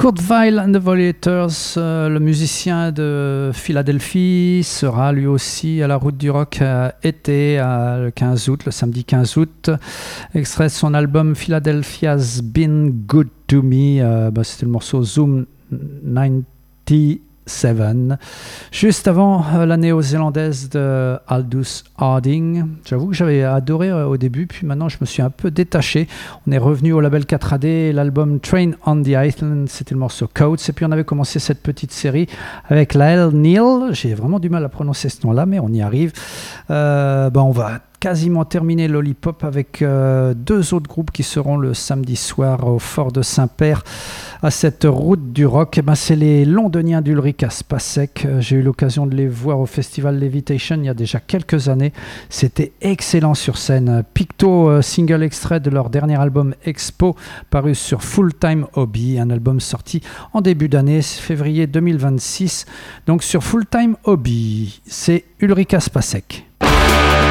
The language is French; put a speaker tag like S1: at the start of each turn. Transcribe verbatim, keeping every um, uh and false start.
S1: Kurt Weill and the Violators, euh, le musicien de Philadelphie, sera lui aussi à la Route du Rock euh, été, euh, le quinze août, le samedi quinze août. Extrait de son album Philadelphia's Been Good to Me, euh, bah, c'était le morceau Zoom quatre-vingt-dix-sept. Juste avant euh, la néo-zélandaise de Aldous Harding. J'avoue que j'avais adoré euh, au début, puis maintenant je me suis un peu détaché. On est revenu au label quatre A D, l'album Train on the Island, c'était le morceau Codes, et puis on avait commencé cette petite série avec Lyle Neal. J'ai vraiment du mal à prononcer ce nom-là, mais on y arrive. Euh, ben on va quasiment terminé Lollipop avec euh, deux autres groupes qui seront le samedi soir au Fort de Saint-Père à cette Route du Rock. Eh ben, c'est les Londoniens d'Ulrika Spacek. J'ai eu l'occasion de les voir au festival Levitation il y a déjà quelques années. C'était excellent sur scène. Picto, euh, single extrait de leur dernier album Expo, paru sur Full Time Hobby, un album sorti en début d'année, février deux mille vingt-six. Donc sur Full Time Hobby, c'est Ulrika Spacek.